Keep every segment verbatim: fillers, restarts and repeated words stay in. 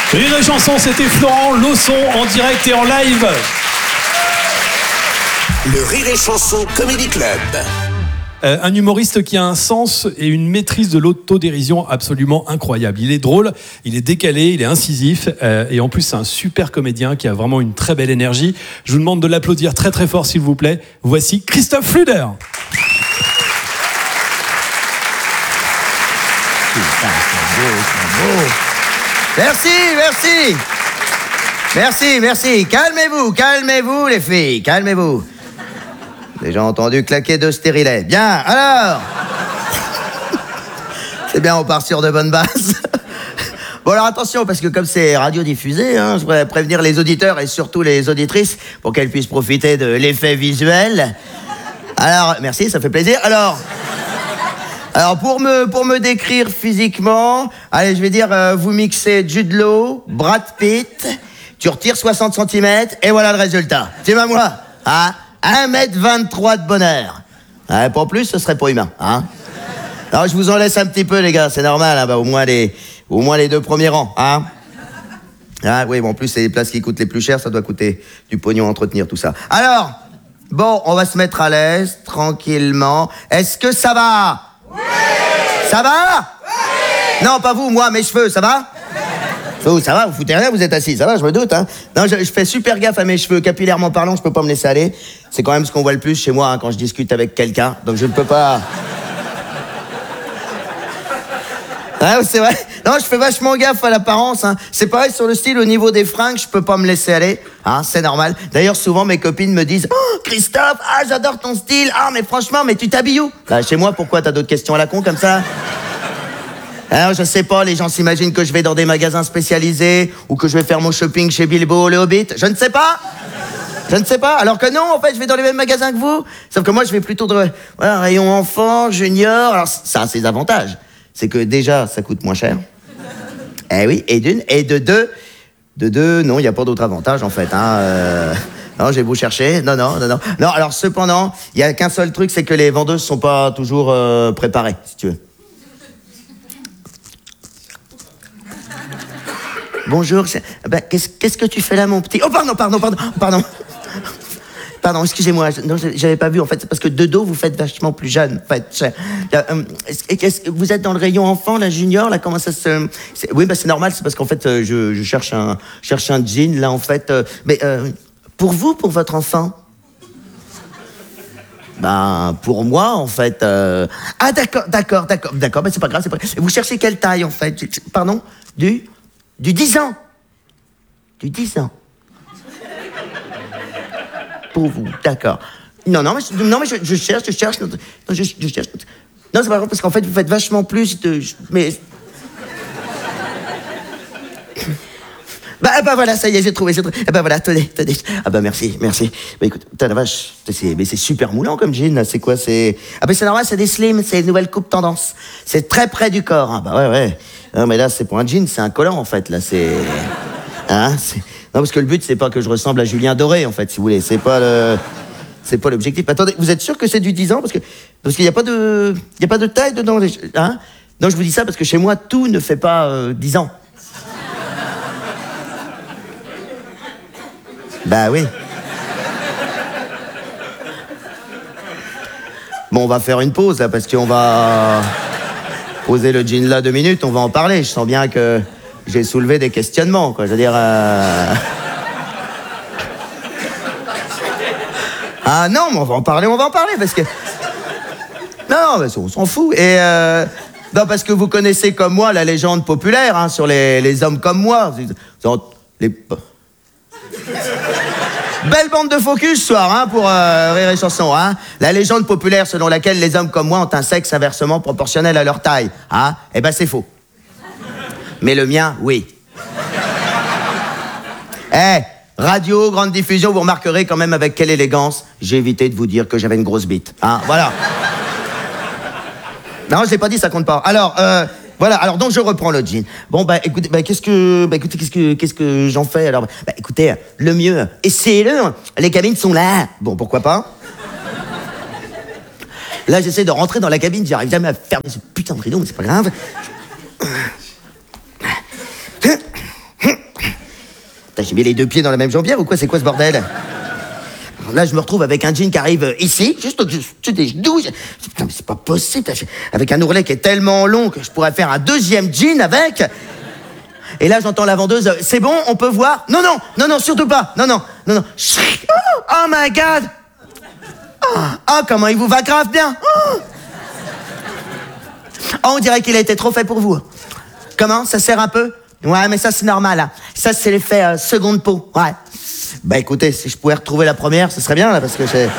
Rire et chanson, c'était Florent Lausson en direct et en live. Le Rire et chanson Comedy Club. Euh, un humoriste qui a un sens et une maîtrise de l'autodérision absolument incroyable. Il est drôle, il est décalé, il est incisif euh, et en plus c'est un super comédien qui a vraiment une très belle énergie. Je vous demande de l'applaudir très très fort s'il vous plaît. Voici Christophe Fluder. Merci, merci. Merci, merci. Calmez-vous, calmez-vous les filles, calmez-vous. Déjà entendu claquer deux stérilets. Bien, alors. C'est bien, on part sur de bonnes bases. Bon, alors attention, parce que comme c'est radiodiffusé, hein, je voudrais prévenir les auditeurs et surtout les auditrices pour qu'elles puissent profiter de l'effet visuel. Alors, merci, ça fait plaisir. Alors, alors pour, me, pour me décrire physiquement, allez, je vais dire, euh, vous mixez Jude Law, Brad Pitt, tu retires soixante centimètres et voilà le résultat. Tu vas moi, hein, un mètre vingt-trois de bonheur. Ouais, pour plus, ce serait pas humain, hein. Alors, je vous en laisse un petit peu, les gars, c'est normal, hein, bah, au moins les, au moins les deux premiers rangs, hein. Ah oui, bon, en plus, c'est les places qui coûtent les plus chères, ça doit coûter du pognon à entretenir tout ça. Alors, bon, on va se mettre à l'aise, tranquillement. Est-ce que ça va? Oui! Ça va? Oui! Non, pas vous, moi, mes cheveux, ça va? Vous, ça va, vous foutez rien, vous êtes assis, ça va, je me doute, hein. Non, je, je fais super gaffe à mes cheveux, capillairement parlant, je peux pas me laisser aller. C'est quand même ce qu'on voit le plus chez moi, hein, quand je discute avec quelqu'un, donc je ne peux pas... Ah, c'est vrai. Non, je fais vachement gaffe à l'apparence, hein. C'est pareil sur le style, au niveau des fringues, je peux pas me laisser aller, hein, c'est normal. D'ailleurs, souvent, mes copines me disent « Oh, Christophe, ah, j'adore ton style, ah, mais franchement, mais tu t'habilles où ?» Là, chez moi, pourquoi, t'as d'autres questions à la con, comme ça? Alors, je sais pas, les gens s'imaginent que je vais dans des magasins spécialisés ou que je vais faire mon shopping chez Bilbo, le Hobbit. Je ne sais pas. Je ne sais pas. Alors que non, en fait, je vais dans les mêmes magasins que vous. Sauf que moi, je vais plutôt dans ouais, un rayon enfant, junior. Alors, ça a ses avantages. C'est que déjà, ça coûte moins cher. Eh oui, et d'une. Et de deux, de deux, non, il n'y a pas d'autre avantage, en fait. Hein. Euh... Non, je vais vous chercher. Non, non, non, non. Non, alors, cependant, il n'y a qu'un seul truc, c'est que les vendeuses sont pas toujours euh, préparées, si tu veux. Bonjour, ben, qu'est-ce, qu'est-ce que tu fais là, mon petit? Oh, pardon, pardon, pardon, pardon. Pardon, excusez-moi, non, j'avais pas vu, en fait, c'est parce que de dos, vous faites vachement plus jeune, en fait. Euh, est-ce que vous êtes dans le rayon enfant, la junior, là, comment ça se... C'est, oui, ben, c'est normal, c'est parce qu'en fait, euh, je, je cherche un, cherche un jean, là, en fait. Euh, mais euh, pour vous, pour votre enfant? Ben, pour moi, en fait... Euh... Ah, d'accord, d'accord, d'accord, d'accord, ben, c'est pas grave, c'est pas grave. Vous cherchez quelle taille, en fait? Pardon? Du... Du dix ans. Du dix ans. Pour vous, d'accord. Non, non, mais, je, non, mais je, je cherche, je cherche. Non, je, je cherche. Non, c'est pas grave, parce qu'en fait, vous faites vachement plus de... Mais... Bah, bah voilà, ça y est, j'ai trouvé, j'ai trouvé. Ah bah voilà, tenez, tenez. Ah bah merci, merci. Bah écoute, putain la vache, c'est, mais c'est super moulant comme jean, là, c'est quoi, c'est... Ah bah c'est normal, c'est des slims, c'est une nouvelle coupe tendance. C'est très près du corps, hein. Bah ouais, ouais. Non mais là, c'est pour un jean, c'est un collant, en fait, là, c'est... Hein, c'est... Non, parce que le but, c'est pas que je ressemble à Julien Doré, en fait, si vous voulez, c'est pas le... C'est pas l'objectif. Attendez, vous êtes sûr que c'est du dix ans? Parce que parce qu'il n'y a pas de... Il y a pas de taille dedans, hein? Non, je vous dis ça parce que chez moi, tout ne fait pas euh, dix ans. Bah oui. Bon, on va faire une pause, là, parce qu'on va poser le jean là deux minutes, on va en parler. Je sens bien que j'ai soulevé des questionnements, quoi. Je veux dire... Euh... Ah non, mais on va en parler, on va en parler, parce que... Non, mais on s'en fout. Et... Euh... Non, parce que vous connaissez comme moi la légende populaire, hein, sur les, les hommes comme moi. Les... Belle bande de focus ce soir, hein, pour euh, Rire et chanson, hein. La légende populaire selon laquelle les hommes comme moi ont un sexe inversement proportionnel à leur taille, hein. Eh ben c'est faux. Mais le mien, oui. Eh, hey, radio, grande diffusion, vous remarquerez quand même avec quelle élégance j'ai évité de vous dire que j'avais une grosse bite, hein. Voilà. Non, je l'ai pas dit, ça compte pas. Alors, euh... Voilà, alors donc je reprends le jean. Bon, bah écoutez, bah, qu'est-ce que, bah, écoutez, qu'est-ce que, qu'est-ce que j'en fais alors? Bah écoutez, le mieux, essayez-le, les cabines sont là. Bon, pourquoi pas? Là, j'essaie de rentrer dans la cabine, j'arrive jamais à fermer ce putain de rideau, mais c'est pas grave. Putain, j'ai mis les deux pieds dans la même jambière ou quoi? C'est quoi ce bordel? Alors là, je me retrouve avec un jean qui arrive ici, juste au-dessus des genoux. Je... Putain, mais c'est pas possible. Avec un ourlet qui est tellement long que je pourrais faire un deuxième jean avec. Et là, j'entends la vendeuse. C'est bon, on peut voir? Non, non, non, non, surtout pas. Non, non, non, non. Oh my God. Oh, oh comment il vous va grave bien. Oh, oh on dirait qu'il a été trop fait pour vous. Comment? Ça sert un peu? Ouais, mais ça, c'est normal. Hein. Ça, c'est l'effet euh, seconde peau. Ouais. Bah, écoutez, si je pouvais retrouver la première, ce serait bien, là, parce que j'ai...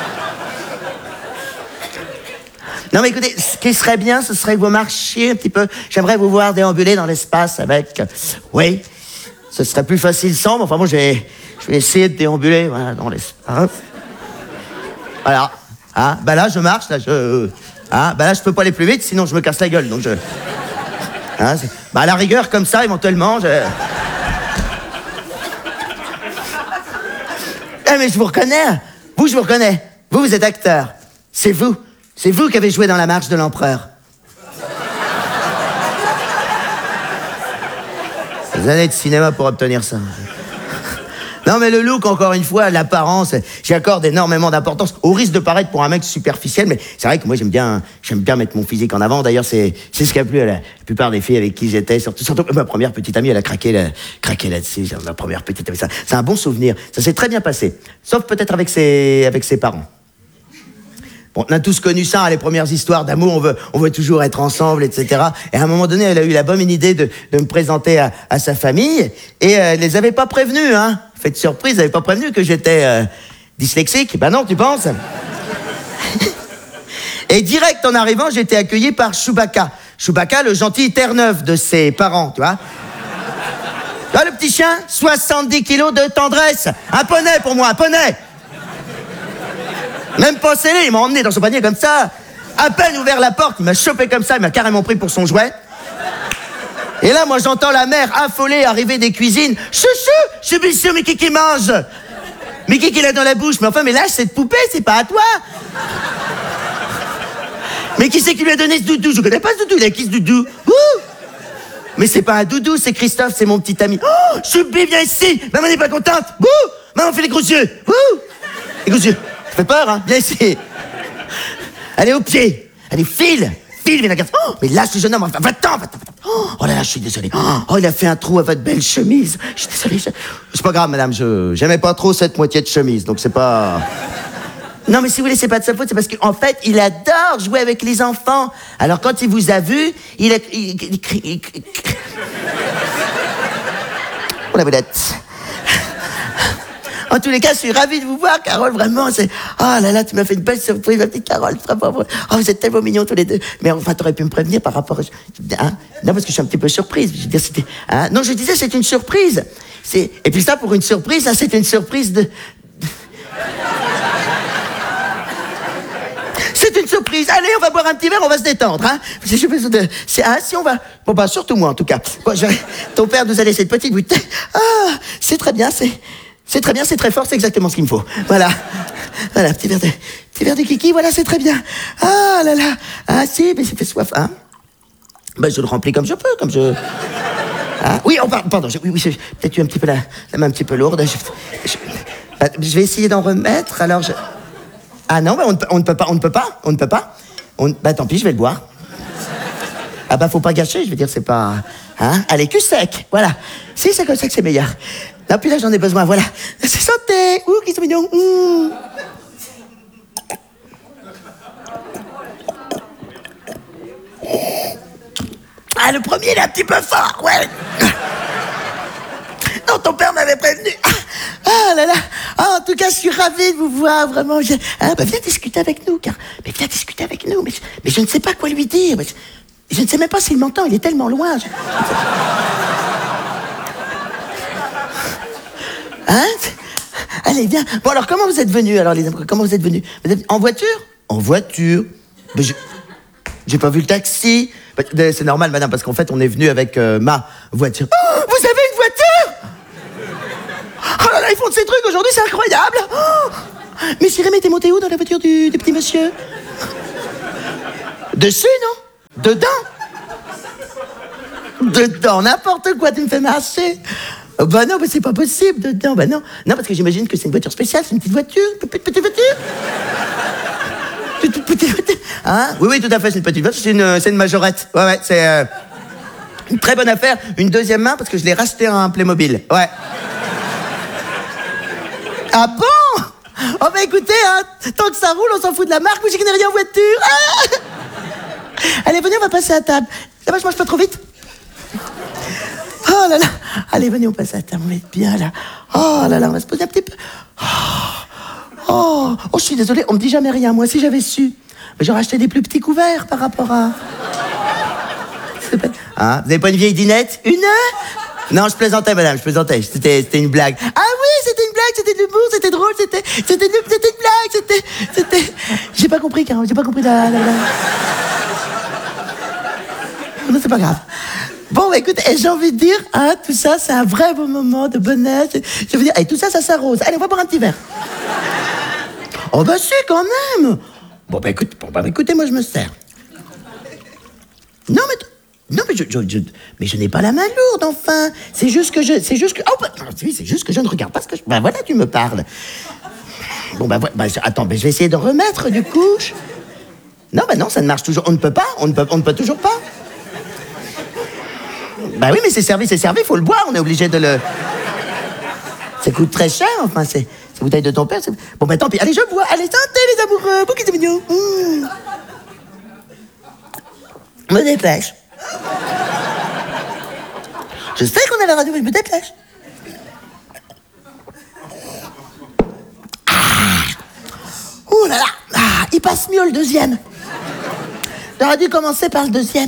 Non, mais écoutez, ce qui serait bien, ce serait que vous marchiez un petit peu. J'aimerais vous voir déambuler dans l'espace avec... Oui, ce serait plus facile sans, mais enfin, moi, je vais, je vais essayer de déambuler, voilà, dans l'espace. Voilà. Ah, bah là, je marche, là, je... Ah, bah là, je peux pas aller plus vite, sinon je me casse la gueule, donc je... Hein, bah, à la rigueur, comme ça, éventuellement, je... Ah, mais je vous reconnais. Vous, je vous reconnais. Vous, vous êtes acteur. C'est vous. C'est vous qui avez joué dans La Marche de l'Empereur. Des années de cinéma pour obtenir ça. Non, mais le look, encore une fois, l'apparence, j'y accorde énormément d'importance, au risque de paraître pour un mec superficiel, mais c'est vrai que moi, j'aime bien, j'aime bien mettre mon physique en avant. D'ailleurs, c'est, c'est ce qui a plu à la, la plupart des filles avec qui j'étais, surtout, surtout ma première petite amie, elle a craqué, là, craqué là-dessus, ma première petite amie. Ça, c'est un bon souvenir. Ça s'est très bien passé. Sauf peut-être avec ses, avec ses parents. Bon, on a tous connu ça, hein, les premières histoires d'amour, on veut, on veut toujours être ensemble, et cetera. Et à un moment donné, elle a eu la bonne idée de, de me présenter à, à sa famille, et euh, elle les avait pas prévenus, hein. Fait surprise, elle avait pas prévenu que j'étais euh, dyslexique. Ben non, tu penses? Et direct en arrivant, j'ai été accueilli par Chewbacca. Chewbacca, le gentil Terre-Neuve de ses parents, tu vois. Tu vois, le petit chien, soixante-dix kilos de tendresse. Un poney pour moi, un poney. Même pas scellé, il m'a emmené dans son panier comme ça. À peine ouvert la porte, il m'a chopé comme ça, il m'a carrément pris pour son jouet. Et là, moi, j'entends la mère affolée arriver des cuisines. Chouchou, je suis sûr, mais qui qui mange? Mais qui qui l'a dans la bouche? Mais enfin, mais lâche cette poupée, c'est pas à toi. Mais qui c'est qui lui a donné ce doudou? Je connais pas ce doudou, il a qui ce doudou? Ouh, mais c'est pas un doudou, c'est Christophe, c'est mon petit ami. Oh, Choupi, viens ici. Maman n'est pas contente. Ouh, maman fait les gros yeux. Ouh, les gros yeux. Ça fait peur, hein? Viens ici. Allez, au pied. Allez, file. File, viens la garde. Oh, mais lâche le jeune homme. Va-t'en, va-t'en, va-t'en. Oh là là, je suis désolé. Oh, il a fait un trou à votre belle chemise. Je suis désolé. Je... C'est pas grave, madame. Je j'aimais pas trop cette moitié de chemise, donc c'est pas... Non, mais si vous voulez, c'est pas de sa faute. C'est parce qu'en fait, il adore jouer avec les enfants. Alors, quand il vous a vu, il a... Il... Il... Il... Il... Oh, la vedette. En tous les cas, je suis ravi de vous voir, Carole, vraiment, c'est... Oh là là, tu m'as fait une belle surprise, ma petite Carole, vraiment. Oh, vous êtes tellement mignons tous les deux. Mais enfin, t'aurais pu me prévenir par rapport à... Hein? Non, parce que je suis un petit peu surprise. Je veux dire, c'était... Hein? Non, je disais, c'est une surprise. C'est... Et puis ça, pour une surprise, ça, c'est une surprise de... C'est une surprise. Allez, on va boire un petit verre, on va se détendre, hein. J'ai besoin de... C'est... Hein, si on va... Bon, bah, surtout moi, en tout cas. Bon, je... Ton père nous a laissé une petite bouteille. Ah, c'est très bien, c'est... C'est très bien, c'est très fort, c'est exactement ce qu'il me faut. Voilà. Voilà, petit verre de, petit verre de kiki, voilà, c'est très bien. Ah là là. Ah si, mais ça fait soif, hein. Ben, je le remplis comme je peux, comme je... Ah, oui, oh, pardon, je, oui, oui, j'ai peut-être eu un petit peu la, la main un petit peu lourde. Je, je, je vais essayer d'en remettre, alors je... Ah non, ben on, on ne peut pas, on ne peut pas, on ne peut pas. On, ben tant pis, je vais le boire. Ah bah, faut pas gâcher, je veux dire, c'est pas... Hein. Allez, cul sec, voilà. Si, c'est comme ça que c'est meilleur. Non, puis là, j'en ai besoin, voilà. C'est santé. Ouh, qu'ils sont mignons. Mmh. Ah, le premier, il est un petit peu fort, ouais. Non, ton père m'avait prévenu. Ah, ah là là. Ah, en tout cas, je suis ravi de vous voir, vraiment. Je... Ah, bah, viens discuter avec nous, car... Mais viens discuter avec nous. Mais je, mais je ne sais pas quoi lui dire. Mais je... je ne sais même pas s'il m'entend, il est tellement loin. Je... Hein? Allez, viens. Bon, alors, comment vous êtes venus, alors, les amoureux? Comment vous êtes venus? Vous êtes... En voiture? En voiture. Mais je... J'ai pas vu le taxi. C'est normal, madame, parce qu'en fait, on est venu avec euh, ma voiture. Oh, vous avez une voiture? Oh là là, ils font de ces trucs aujourd'hui, c'est incroyable. Oh, mais Cyril, t'es monté où dans la voiture du, du petit monsieur? Dessus, non? Dedans? Dedans, n'importe quoi, tu me fais marcher. Oh, bah non, bah c'est pas possible. Non, bah non. Non, parce que j'imagine que c'est une voiture spéciale, c'est une petite voiture. Petite, petite voiture. Petite, petite voiture. Hein? Oui, oui, tout à fait, c'est une petite voiture. C'est une, c'est une majorette. Ouais, ouais, c'est euh, une très bonne affaire. Une deuxième main parce que je l'ai racheté en Playmobil. Ouais. Ah bon? Oh, bah écoutez, hein, tant que ça roule, on s'en fout de la marque. Moi, j'y connais rien en voiture. Ah! Allez, venez, on va passer à table. Ça va, je mange pas trop vite? Oh là là. Allez, venez, on passe à table, on va être bien là. Oh là là, on va se poser un petit peu. Oh, oh, oh je suis désolée, on me dit jamais rien. Moi, si j'avais su, j'aurais acheté des plus petits couverts par rapport à... Pas... Ah, vous n'avez pas une vieille dinette? Une? Non, je plaisantais, madame, je plaisantais. C'était, c'était une blague. Ah oui, c'était une blague, c'était de l'humour, c'était drôle, c'était, c'était, une, c'était une blague, c'était, c'était... J'ai pas compris, Carole, j'ai pas compris la, la blague. Non, c'est pas grave. Bon, bah, écoute, j'ai envie de dire, hein, tout ça, c'est un vrai beau moment de bonheur. Je veux dire, et tout ça, ça s'arrose. Allez, on va boire un petit verre. Oh, bah, si, quand même. Bon, bah, écoute, bon, bah, écoutez, moi, je me sers. Non, mais... Non, mais je, je, je, mais je n'ai pas la main lourde, enfin. C'est juste que je... C'est juste que... Oh, bah, oui, c'est juste que je ne regarde pas ce que je... Ben, voilà, tu me parles. Bon, bah, bah attends, bah, je vais essayer de remettre, du coup. Non, bah non, ça ne marche toujours... On ne peut pas, on ne peut, on ne peut toujours pas. Bah oui, mais c'est servi, c'est servi, il faut le boire, on est obligé de le... Ça coûte très cher, enfin, c'est... C'est bouteille de ton père, c'est... Bon, bah tant pis, allez, je bois, allez, santé, les amoureux, pour qu'ils soient mignons. Mmh. Je me dépêche. Je sais qu'on a la radio, mais je me dépêche. Ah. Ouh là là, ah, il passe mieux le deuxième. J'aurais dû commencer par le deuxième.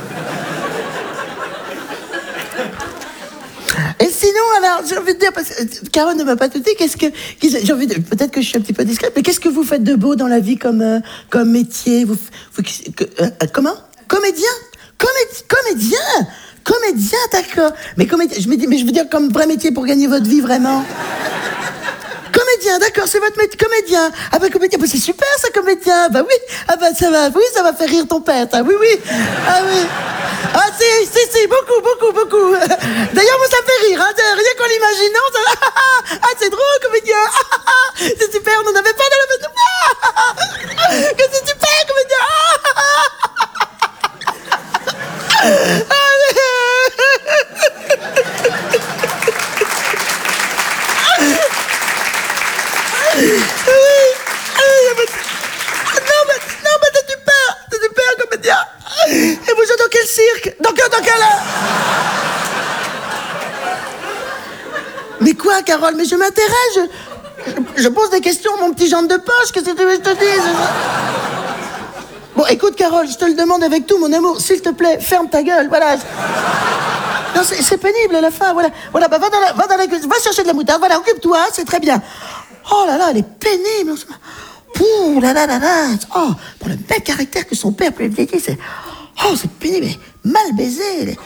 Et sinon, alors, j'ai envie de dire, parce que Carole ne m'a pas tout dit, qu'est-ce que... J'ai envie de... Peut-être que je suis un petit peu discrète, mais qu'est-ce que vous faites de beau dans la vie comme, euh, comme métier vous, vous, que, euh, Comment? Comédien? Comédien? Comédien? Comédien, d'accord. Mais comédien, je me dis, mais je veux dire comme vrai métier pour gagner votre vie, vraiment. Comédien, d'accord, c'est votre métier, comédien. Ah bah comédien, bah, c'est super ça, comédien. Bah oui, ah bah ça va, oui, ça va faire rire ton père, ça, oui, oui. Ah oui. Ah si, si, si, beaucoup, beaucoup, beaucoup. D'ailleurs, moi ça fait rire, hein, rien qu'en l'imaginant, ça... Ah, c'est drôle, comédien. C'est super, on n'en avait pas dans la... Que c'est super, comédien. Et vous êtes dans quel cirque? Dans quel... Dans quel... Mais quoi, Carole? Mais je m'intéresse, je, je, je pose des questions à mon petit genre de poche, qu'est-ce que tu veux que je te dise? Bon, écoute, Carole, je te le demande avec tout mon amour, s'il te plaît, ferme ta gueule, voilà. Non, c'est, c'est pénible à la fin, voilà. Voilà, bah va dans la... Va, dans la, va chercher de la moutarde, voilà, occupe-toi, c'est très bien. Oh là là, elle est pénible. Pouh là là là là. Oh, pour le même caractère que son père, c'est... Oh, c'est pénible, mal baisé.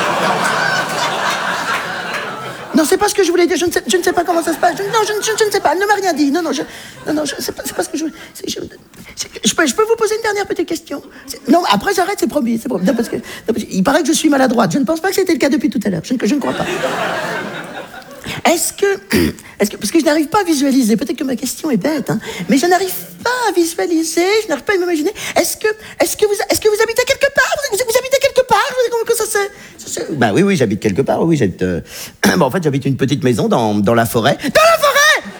Non, c'est pas ce que je voulais dire, je ne sais, je ne sais pas comment ça se passe. Je, non, je, je, je ne sais pas, elle ne m'a rien dit. Non, non, je, non, non, je, c'est, pas, c'est pas ce que je voulais... Je, je, peux, je peux vous poser une dernière petite question? Non, après j'arrête, c'est promis. C'est promis. Non, parce que, non, parce que, il paraît que je suis maladroite. Je ne pense pas que c'était le cas depuis tout à l'heure. Je, je ne crois pas. Est-ce que, est-ce que... Parce que je n'arrive pas à visualiser. Peut-être que ma question est bête, hein, mais je n'arrive pas à visualiser, je n'arrive pas à m'imaginer. Est-ce que, est-ce que vous, est-ce que vous habitez quelque part? Vous, vous, vous habitez quelque part? Comment que ça se... Bah oui, oui, j'habite quelque part. Oui, j'habite... Euh... Bon, en fait, j'habite une petite maison dans, dans la forêt. Dans la forêt!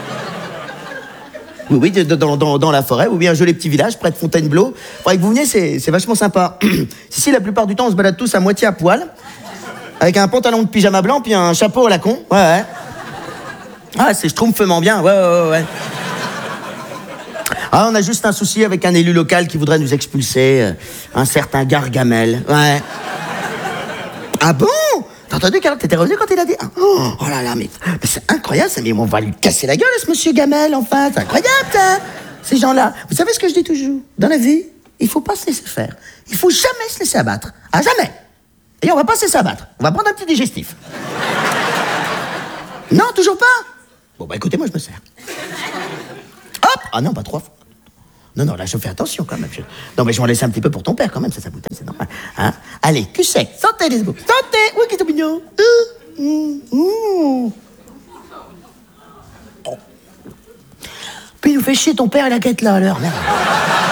Oui, oui, dans, dans, dans la forêt. Oui, un joli petit village près de Fontainebleau. Faudrait que vous veniez, c'est, c'est vachement sympa. Ici, la plupart du temps, on se balade tous à moitié à poil. Avec un pantalon de pyjama blanc, puis un chapeau à la con. Ouais, ouais. Ah, c'est schtroumpfement bien. Ouais, ouais, ouais. Ah, on a juste un souci avec un élu local qui voudrait nous expulser. Euh, un certain Gargamel. Ouais. Ah bon? T'as entendu, Carole? T'étais revenu quand il a dit... Oh, oh là là, mais, mais c'est incroyable, ça. Mais on va lui casser la gueule, ce monsieur Gamel, enfin. C'est incroyable, ça. Ces gens-là. Vous savez ce que je dis toujours? Dans la vie, il faut pas se laisser faire. Il faut jamais se laisser abattre. À jamais. Et on va pas se laisser abattre. On va prendre un petit digestif. Non, toujours pas? Bon, bah écoutez, moi, je me sers. Hop! Ah non, pas trois fois. Non, non, là, je fais attention, quand même. Je... Non, mais je vais en laisser un petit peu pour ton père, quand même. Ça, sa bouteille, c'est normal. Hein? Allez, cul sec. Santé, les amours. Santé! Oui, qui est mignon. Euh. Mmh, mmh. Puis il nous fait chier ton père et la quête là à l'heure, merde.